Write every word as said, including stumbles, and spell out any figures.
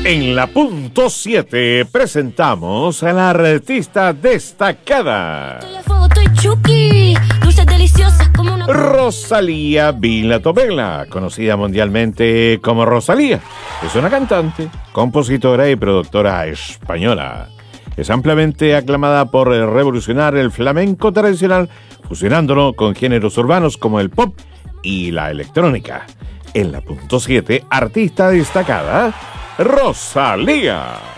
En la punto siete presentamos a la artista destacada Estoy a fuego, estoy chuki, dulces deliciosas como una... Rosalía Villatomela, conocida mundialmente como Rosalía. Es una cantante, compositora y productora española. Es ampliamente aclamada por revolucionar el flamenco tradicional, fusionándolo con géneros urbanos como el pop y la electrónica. En la punto siete, artista destacada, Rosalía.